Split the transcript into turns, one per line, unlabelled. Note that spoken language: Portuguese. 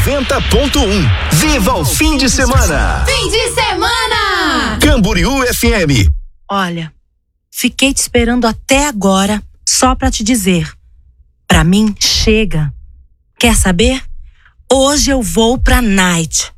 90.1. Viva o fim de semana.
Fim de semana.
Camboriú FM.
Olha, fiquei te esperando até agora só pra te dizer. Pra mim, chega. Quer saber? Hoje eu vou pra night.